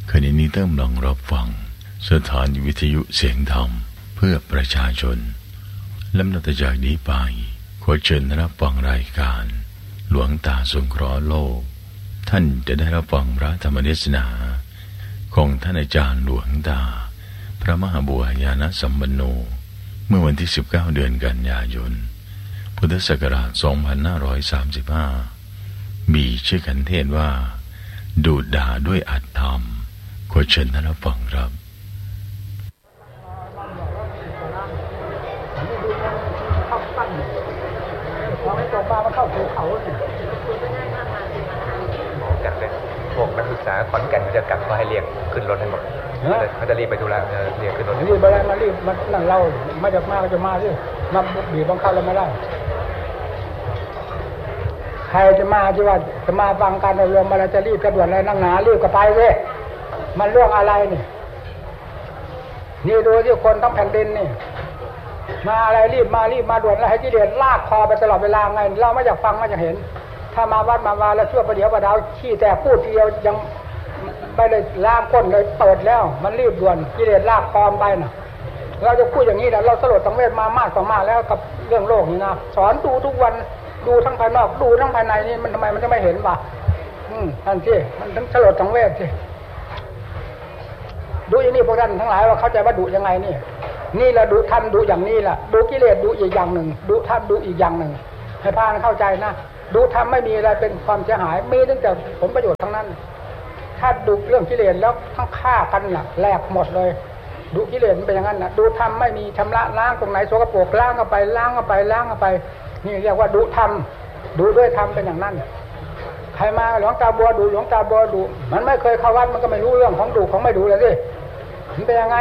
ขณะนี้ต้องลองรับฟังสถานีวิทยุเสียงธรรมเพื่อประชาชนลำดับจากนี้ไปขอเชิญรับฟังรายการหลวงตาสงเคราะห์โลกท่านจะได้รับฟังพระธรรมเทศนาของท่านอาจารย์หลวงตาพระมหาบัวญาณสัมปันโนเมื่อวันที่19เดือนกันยายนพุทธศักราช2535มีชื่อขันเทศว่าดูด่าด้วยอัตธรรมขอเชิญท่านรับฟังครับจัดเลยพวกนักศึกษาขอนแก่นจะกลับก็ให้เรียกขึ้นรถให้หมดเขาจะรีบไปดูแลเรียกขึ้นรถรีบไปแล้วมารีบมานั่งเล่าไม่จะมาก็จะมาสิมาบีบบังคับเราไม่ได้ใครจะมาที่ว่าจะมาฟังการอบรมอะไรจะรีบกระด่วนอะไรนั่งหนารีบก็ไปสิมันเรื่องอะไรนี่ดูที่คนทั้งแผ่นดินนี่มาอะไรรีบมาด่วนแล้วให้กิเลสลากคอไปตลอดเวลาไงเราไม่อยากฟังไม่อยากเห็นถ้ามาวัดมาวาแล้วชั่วประเดี๋ยวประดาวขี้แต่พูดทีเดียวยังไม่ได้ล้างก้นเลยเปิดแล้วมันรีบด่วนกิเลสลากคอไปน่ะเราจะพูดอย่างนี้แหละเราสลดสังเวชมามากต่อมากแล้วกับเรื่องโลกนี่นะสอนดูทุกวันดูทั้งภายนอกดูทั้งภายในนี่มันทำไมมันจะไม่เห็นวะท่านที่มันทั้งสลดสังเวชสิดูอย่างนี้พวกท่านทั้งหลายว่าเข้าใจว่าดูยังไงนี่แหละดูธรรมดูอย่างนี้แหละดูกิเลสดูอีกอย่างหนึ่งดูธรรมดูอีกอย่างหนึ่งให้พาเข้าใจนะดูธรรมไม่มีอะไรเป็นความเสียหายมีตั้งแต่ผลประโยชน์ทั้งนั้นถ้าดูเรื่องกิเลสแล้วทั้งฆ่ากันน่ะแหลกหมดเลยดูกิเลสเป็นอย่างนั้นนะดูธรรมไม่มีชำระล้างตรงไหนโสกโปรกล้างเข้าไปนี่เรียกว่าดูธรรมดูด้วยธรรมเป็นอย่างนั้นใครมาหลวงตาบัวดูหลวงตาบัวดูมันไม่เคยเข้าวัดมันก็ไม่รู้เรื่องของดูของไม่ดูเลยสิมันเป็นยังไง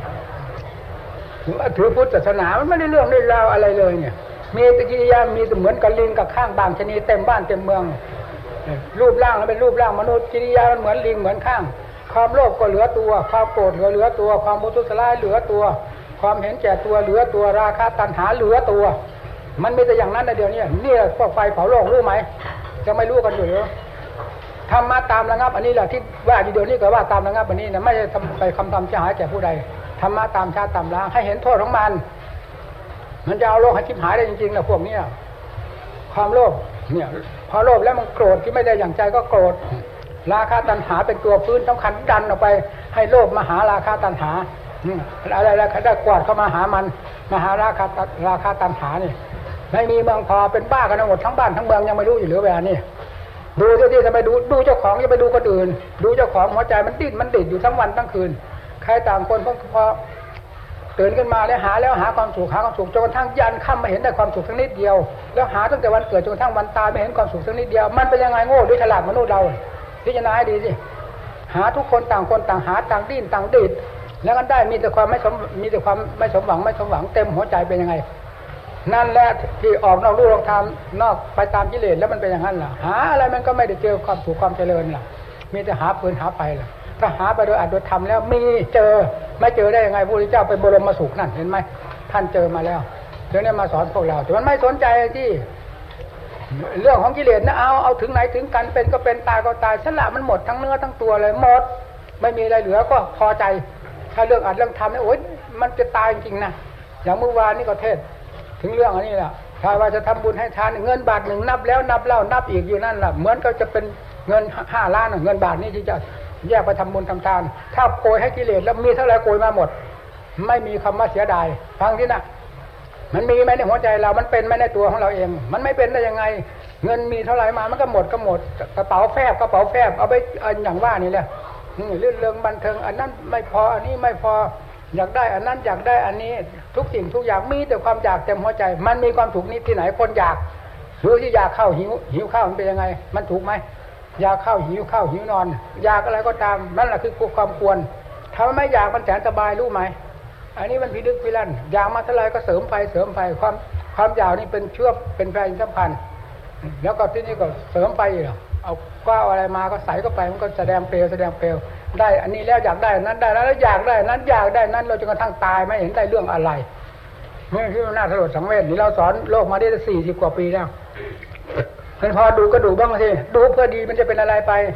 ถือพุทธศาสนามันไม่ได้เรื่องได้ราวอะไรเลยเนี่ยมีตะกิริยามีเหมือนกับลิงกับข้างบางชนิดเต็มบ้านเต็มเมืองรูปร่างแล้วเป็นรูปร่างมนุษย์กิริยามันเหมือนลิงเหมือนข้างความโลภก็เหลือตัวความโกรธเหลือตัวความมุทุสลายเหลือตัวความเห็นแก่ตัวเหลือตัวราคะตัณหาเหลือตัวมันไม่แต่อย่างนั้นในเดี๋ยวนี้เนี่ยพวกไฟเผาโลกรู้ไหมจะไม่รู้กันอยู่หรือธรรมะตามระงับอันนี้แหละที่ว่าเดี๋ยวนี้ก็ว่าตามระงับอันนี้นะไม่ใช่ทำไปคำทำเสียหายแก่ผู้ใดธรรมะตามชาติตามล้างให้เห็นโทษของมันจะเอาโลกให้ชิบหายได้จริงๆนะพวกนี้ความโลภเนี่ยพอโลภแล้วมันโกรธที่ไม่ได้อย่างใจก็โกรธราคะตัณหาเป็นตัวพื้นสำคัญดันออกไปให้โลภมาหาราคะตัณหาอะไรแล้วได้กวาดเข้ามาหามันมาหาราคะตัณหานี่ไม่มีเมืองพอเป็นบ้ากันหมดทั้งบ้านทั้งเมืองยังไม่รู้อยู่หรือแบบนี้ดูที่จะไปดูเจ้าของจะไปดูคนอื่นดูเจ้าของหัวใจมันติดอยู่ทั้งวันทั้งคืนใครต่างคนพอตื่นขึ้นมาแล้วหาความสุขจนกระทั่งยันค่ำไม่เห็นได้ความสุขสักนิดเดียวแล้วหาตั้งแต่วันเกิดจนกระทั่งวันตายไม่เห็นความสุขสักนิดเดียวมันเป็นยังไงโง่หรือฉลาดมนุษย์เราพิจารณาให้ดีสิหาทุกคนต่างหาต่างดิ้นต่างดีดแล้วกันได้มีแต่ความไม่สมหวังเต็มหัวใจเป็นยังไงนั่นแหละที่ออกนอกลู่นอกทางนอกไปตามกิเลสแล้วมันเป็นอย่างนั้นล่ะหาอะไรมันก็ไม่ได้เจอความสุขความเจริญล่ะมีแต่หาปืนหาไปล่ะถ้าหาไปโดยอัดโดยทำแล้วมีเจอไม่เจอได้ยังไงพระพุทธเจ้าเป็นบรมสุขนั่นเห็นไหมท่านเจอมาแล้วเดี๋ยวนี้มาสอนพวกเราแต่มันไม่สนใจที่เรื่องของกิเลสนะเอาถึงไหนถึงกันเป็นก็เป็นตายก็ตายสละมันหมดทั้งเนื้อทั้งตัวเลยหมดไม่มีอะไรเหลือก็พอใจถ้าเรื่องอัดเรื่องทำเนี่ยโอ๊ยมันจะตายจริงๆนะอย่างเมื่อวานนี้ก็เทศถึงเรื่องอันนี้แหละถ้าว่าจะทำบุญให้ทานเงินบาทหนึ่งนับแล้วนับเล่านับอีกอยู่นั่นแหละเหมือนก็จะเป็นเงิน5 ล้านเงินบาทนี้ที่จะแยกไปทำบุญทำทานถ้าโกยให้กิเลสแล้วมีเท่าไรโกยมาหมดไม่มีคำว่าเสียดายฟังที่นะมันมีไหมในหัวใจเรามันเป็นไหมในตัวของเราเองมันไม่เป็นได้ยังไงเงินมีเท่าไรมามันก็หมดกระเป๋าแฟบเอาไปอย่างว่านี่แหละเรื่องบันเทิงอันนั้นไม่พออันนี้ไม่พออยากได้อันนั้นอยากได้อันนี้ทุกสิ่งทุกอย่างมีแต่ความอยากเต็มหัวใจมันมีความถูกนิดที่ไหนคนอยากหรือที่อยากข้าวหิวข้าวมันเป็นยังไงมันถูกไหมอยากข้าวหิวข้าวหิวนอนอยากอะไรก็ตามนั่นแหละคือความควรถ้าไม่อยากมันแสนสบายรู้ไหมอันนี้มันพิดึกพิลั่นอยากมาเท่าไรก็เสริมไฟความอยากนี่เป็นเชื้อเป็นไฟสัมพันธ์แล้วก็ที่นี่ก็เสริมไฟเอาคว้าอะไรมาก็ใส่เข้าไปมันก็แสดงเปลวได้อันนี้แล้วอยากได้นั้นได้แล้วอยากได้นั้นอยากได้นั้นเราจนกระทั่งตายไม่เห็นได้เรื่องอะไรนี่ที่น่าสลดสังเวชนี่เราสอนโลกมาได้40 กว่าปีแล้วมันพอดูก็ดูบ้างสิดูเพื่อดีมันจะเป็นอะไรไป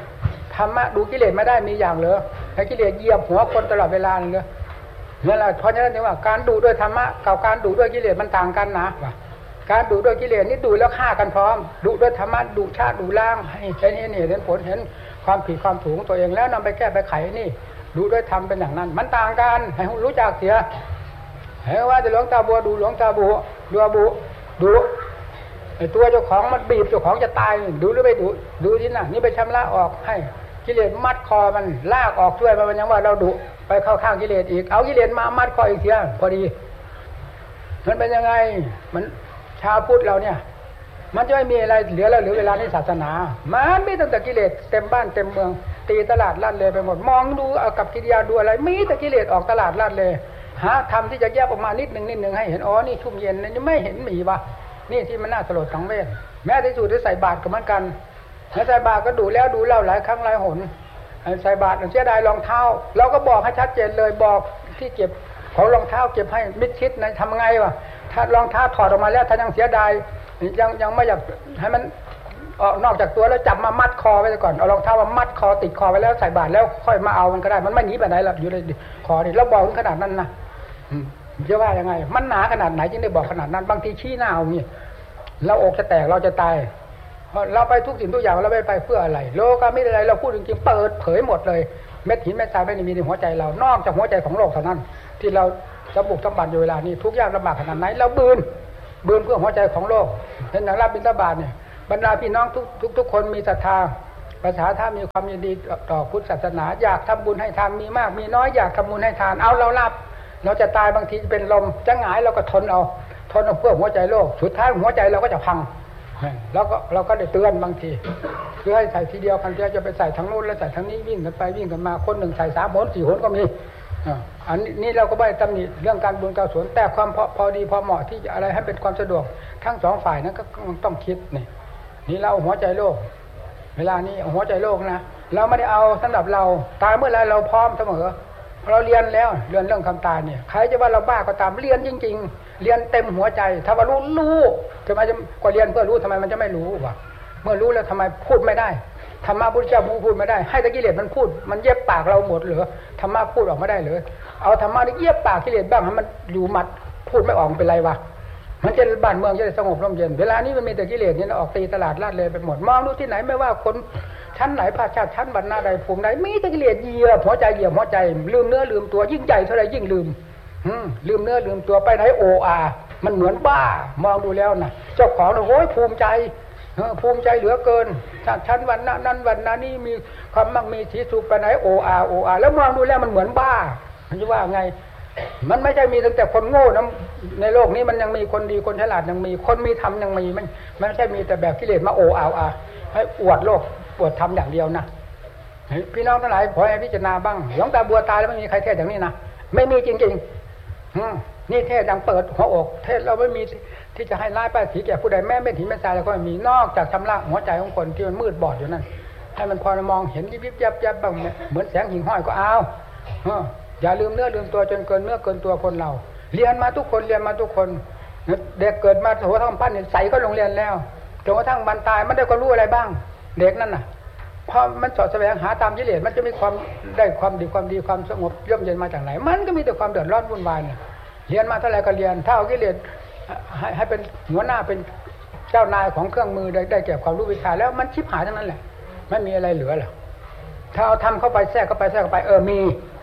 ธรรมะดูกิเลสไม่ได้มีอย่างเหรอให้กิเลสเหยียบหัวคนตลอดเวลาเลยนั่นแหละเพราะฉะนั้นเนี่ยว่าการดูด้วยธรรมะกับการดูด้วยกิเลสมันต่างกันนะการดูด้วยกิเลสนี่ดูแล้วฆ่ากันพร้อมดูด้วยธรรมะดูชาติดูล่างให้เห็นผลเห็นความผิดความถูกของตัวเองแล้วนำไปแก้ไปไขนี่ดูด้วยธรรมเป็นอย่างนั้นมันต่างกันให้รู้จักเสียให้ว่าจะหลวงตาบัวดูหลวงตาบัวดูไอ้ตัวเจ้าของมันบีบเจ้าของจะตายดูหรือไม่ดูที่น่ะนี่ไปชำระออกให้กิเลสมัดคอมันลากออกช่วยมันยังว่าเราดุไปเข้าข้างกิเลสอีกเอากิเลสมามัดคออีกเสียพอดีมันเป็นยังไงมันชาวพุทธเราเนี่ยมันจะไม่มีอะไรเหลือแล้วหรือเวลาในศาสนามันมีตั้งแต่กิเลสเต็มบ้านเต็มเมืองตีตลาดลาดเลยไปหมดมองดูเอากับกิริยาดูอะไรมีแต่กิเลสออกตลาดลาดเลยหาธรรมที่จะแยกออกมานิดนึงให้เห็นอ๋อนี่ชุ่มเย็นนี่ไม่เห็นมีวะนี่ที่มันน่าสลดสังเวชแม้ที่สุดได้ใส่บาตรก็เหมือนกันใส่บาตรก็ดูแล้วดูเล่าหลายครั้งหลายหนใส่บาตรเสียดายรองเท้าเราก็บอกให้ชัดเจนเลยบอกที่เก็บของรองเท้าเก็บให้มิดชิดนะทำไงวะถ้ารองเท้าถอดออกมาแล้วถ้ายังเสียดายยังไม่อยากให้มันออกนอกจากตัวแล้วจับมามัดคอไว้ก่อนเอารองเท้ามามัดคอติดคอไว้แล้วใส่บาตรแล้วค่อยมาเอามันก็ได้มันไม่หนีไปไหนหรอกอยู่ในคอนี่เราบอกถึงขนาดนั้นนะจะว่ายังไงมันหนาขนาดไหนจึงได้บอกขนาดนั้นบางทีชี้หน้าเอาเนี่ยเราอกจะแตกเราจะตายเราไปทุกสิ่งทุกอย่างเราไม่ไปเพื่ออะไรโลกาไม่อะไรเราพูดจริงๆเปิดเผยหมดเลยเม็ดหินเม็ดทรายไม่ได้มีในหัวใจเรานอกจากหัวใจของโลกเท่านั้นที่เราจะบุกสมบัติอยู่เวลานี้ทุกอย่างลำบากขนาดไหนเราบืนเพื่อหัวใจของโลกเห็นอย่างรับบิณฑบาตเนี่ยบรรดาพี่น้องทุกคนมีศรัทธาภาษาถ้ามีความยินดีต่อพุทธศาสนาอยากทำบุญให้ทานมีมากมีน้อยอยากทำบุญให้ทานเอาเรารับเราจะตายบางทีเป็นลมจะหงายเราก็ทนเอาเพื่อหัวใจโลกสุดท้ายหัวใจเราก็จะพังแล้วก็เราก็ได้เตือนบางทีคือให้ใส่ทีเดียวกันจะไปใส่ทั้งนู้นแล้วใส่ทั้งนี้วิ่งกันไปวิ่งกันมาคนหนึ่งใส่3 หน 4 หนก็มีอันนี้เราก็ไม่ตำหนิเรื่องการบุญการกุศลแต่ความพอดีพอเหมาะที่จะอะไรให้เป็นความสะดวกทั้งสองฝ่ายนั้นก็ต้องคิดนี่เราหัวใจโลกเวลานี้หัวใจโลกนะเราไม่ได้เอาสำหรับเราตายเมื่อไรเราพร้อมเสมอเราเรียนแล้วเรื่องคำตายเนี่ยใครจะว่าเราบ้าก็ตามเรียนจริงๆเรียนเต็มหัวใจถ้าว่ารู้ทำไมจะก็เรียนเพื่อรู้ทำไมมันจะไม่รู้วะเมื่อรู้แล้วทำไมพูดไม่ได้ธรรมะพุทธเจ้าพูดไม่ได้ให้แต่กิเลสมันพูดมันเย็บปากเราหมดเหรอธรรมะพูดออกไม่ได้เลยเอาธรรมะนี่เย็บปากกิเลสบ้างให้มันอยู่มัดพูดไม่ออกเป็นไรวะมันจะบ้านเมืองจะได้สงบร่มเย็นเวลานี้มันมีแต่กิเลสนี่ออกตีตลาดลาดเลยไปหมดมองดูที่ไหนไม่ว่าคนชั้นไหนภาคชาติชั้นบรรณาใดภูมิใดมีแต่กิเลสเหยียบหัวใจลืมเนื้อลืมตัวยิ่งใหญ่เท่าไรยิ่งลืมเนื้อลืมตัวไปไหนโออามันเหมือนบ้ามองดูแล้วนะเจ้าของโอ้ยภูมิใจเหลือเกินชั้นวันนั้นวันนี้มีความมั่งมีสีสุขไปไหนโออาแล้วมองดูแล้วมันเหมือนบ้ามันจะว่าไงมันไม่ใช่มีตั้งแต่คนโง่นะในโลกนี้มันยังมีคนดีคนฉลาดยังมีคนมีธรรมยังมีมันไม่ใช่มีแต่แบบกิเลสมาโออาให้อวดโลกอวดธรรมอย่างเดียวนะพี่น้องทั้งหลายขอให้พิจารณาบ้างหลวงตาบัวตายแล้วไม่มีใครเทศอย่างนี้นะไม่มีจริงๆนี่เทศดังเปิดหัวอกเทศเราไม่มีที่จะให้ร้ายป้ายสีแก่ผู้ใดแม้ไม่ถิ่นไม่ทรายแล้วก็ไม่มีนอกจากชำระหัวใจของคนที่มันมืดบอดอยู่นั่นให้มันพอมองเห็นยิบยับบ้างเหมือนแสงหิ่งห้อยก็เอาอย่าลืมเนื้อลืมตัวจนเกินเนื้อเกินตัวคนเราเรียนมาทุกคนเด็กเกิดมาหัวทั้งพันใส่ก็โรงเรียนแล้วจนกระทั่งบรรตายมันได้ความรู้อะไรบ้างเด็กนั่นน่ะพอมันสอดแสวงหาตามกิเลสมันจะมีความได้ความดีความสงบร่มเย็นมาจากไหนมันก็มีแต่ความเดือดร้อนวุ่นวายเนี่ยเรียนมาเท่าไรก็เรียนถ้าเอากิเลสให้เป็นหัวหน้าเป็นเจ้านายของเครื่องมือได้แก่ความรู้วิชาแล้วมันชิบหายทั้งนั้นแหละไม่มีอะไรเหลือหรอกถ้าเอาทำเข้าไปแทรกเข้าไปมี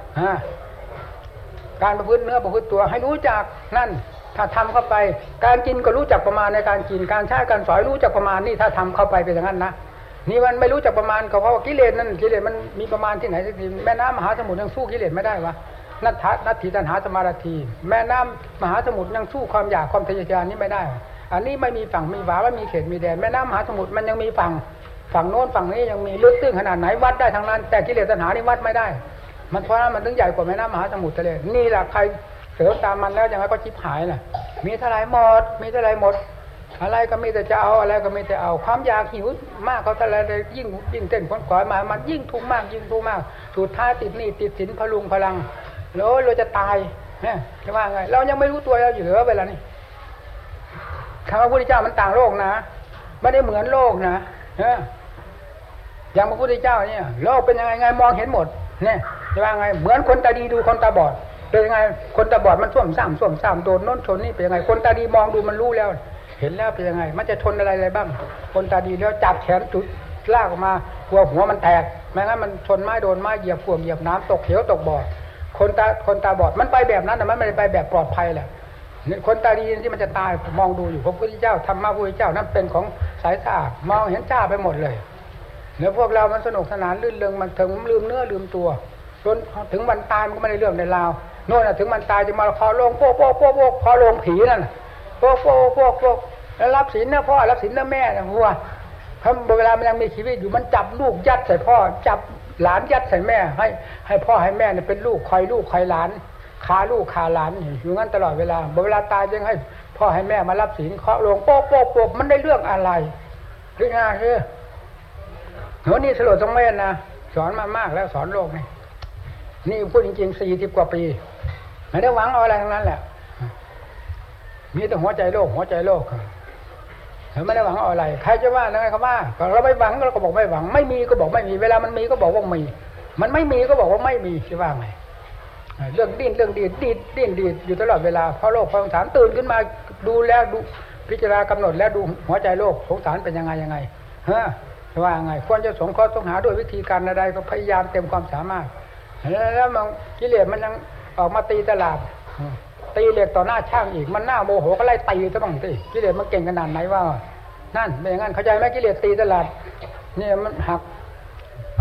การประพฤติเนื้อประพฤติตัวให้รู้จักนั่นถ้าทำเข้าไปการกินก็รู้จักประมาณในการกินการใช้การสอยรู้จักประมาณนี่ถ้าทำเข้าไปเป็นอย่างนั้นนะนี่มันไม่รู้จักประมาณก็เพราะว่ากิเลสมันมีประมาณที่ไหนสักทีแม่น้ำมหาสมุทรยังสู้กิเลสไม่ได้วะนัตถิตัณหาสมาธิแม่น้ำมหาสมุทรยังสู้ความอยากความทะเยอทะยานนี้ไม่ได้อันนี้ไม่มีฝั่งมีฝาไม่มีเขตมีแดนแม่น้ำมหาสมุทรมันยังมีฝั่งโน้นฝั่งนี้ยังมีลึกซึ้งขนาดไหนวัดได้ทั้งนั้นแต่กิเลสตัณหานี่วัดไม่ได้มันเพราะนั้นมันถึงใหญ่กว่าแม่น้ำมหาสมุทรทะเลนี่แหละใครเสริมตามมันแล้วยังไงก็ชิบหายน่ะมีเท่าไรหมดอะไรก็มีแต่จะเอาอะไรก็มีแต่เอาความอยากหิวมากเขาเท่าไรยิ่งเต้นขวนขวายมามันยิ่งทุกข์มากสุดท้ายติดหนี้ติดสินพลุงพลังแล้วเราจะตายเนี่ยจะว่าไงเรายังไม่รู้ตัวเราอยู่เหลือเวลานี้คำว่าพระพุทธเจ้ามันต่างโลกนะไม่ได้เหมือนโลกนะอย่างพระพุทธเจ้าเนี่ยโลกเป็นยังไงมองเห็นหมดเนี่ยจะว่าไงเหมือนคนตาดีดูคนตาบอดเป็นยังไงคนตาบอดมันส้วมซ่ามโดนโน้นชนนี่เป็นยังไงคนตาดีมองดูมันรู้แล้วเห็นแล้วเป็นยังไงมันจะชนอะไรบ้างคนตาดีแล้วจับแขนจุดลากออกมากลัวหัวมันแตกไม่งั้นมันชนไม้โดนไม้เหยียบฝ่วงเหยียบน้ำตกเหวตกบ่อคนตาบอดมันไปแบบนั้นแต่มันไม่ได้ไปแบบปลอดภัยแหละคนตาดีที่มันจะตายมองดูอยู่พระพุทธเจ้าธรรมะพระพุทธเจ้านั้นเป็นของสายตามองเห็นจ้าไปหมดเลยแล้วพวกเรามันสนุกสนานลื่นเริงมันถึงลืมเนื้อลืมตัวจนถึงวันตายมันก็ไม่ได้เรื่องในราวโน่นถึงมันตายจะมาคอลงโป๊กคอลงผีนั่นโป๊กแล้วรับศีลนะพ่อรับศีลนะแม่นะหัวเพราะเวลามันยังมีชีวิตอยู่มันจับลูกยัดใส่พ่อจับหลานยัดใส่แม่ให้พ่อให้แม่เนี่ยเป็นลูกคอยหลานคาลูกคาหลานอยู่งั้นตลอดเวลาเวลาตายยังให้พ่อให้แม่มารับศีลเคาะลงโป๊กมันได้เรื่องอะไรหรือไงโหนี่สลดตรงเวทนะสอนมามากแล้วสอนโลกนี่พูดจริงๆ40 กว่าปีไม่ได้หวังเอาอะไรทั้งนั้นแหละมีแต่หัวใจโลกเราไม่ได้หวังเอาอะไรใครจะว่าอะไรเขาว่าเราไม่หวังเราก็บอกไม่หวังไม่มีก็บอกไม่มีเวลามันมีก็บอกว่ามีมันไม่มีก็บอกว่าไม่มีใช่ว่าไงเรื่องดิ้นอยู่ตลอดเวลาเพราะโลกสงสารตื่นขึ้นมาดูแล้วดูพิจารณากำหนดแล้วดูหัวใจโลกสงสารเป็นยังไงว่าไงควรจะสงเคราะห์ต้องหาด้วยวิธีการใดก็พยายามเต็มความสามารถแล้วมันกิเลสมันยังออกมาตีตลาดตีเหล็กต่อหน้าช่างอีกมันหน้าโมโหก็ไล่ตีซะบ้างสิกิเลสมันเก่งขนาดไหนว่านั่นเป็นอย่างนั้นเข้าใจไหมกิเลสตีตลาดเนี่ยมันหัก